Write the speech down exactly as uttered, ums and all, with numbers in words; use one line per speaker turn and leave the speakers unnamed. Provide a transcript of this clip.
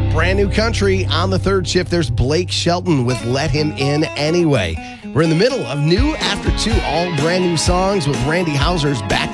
Brand new country on the third shift. There's Blake Shelton with Let Him In Anyway. We're in the middle of new after two, all brand new songs with Randy Houser's Back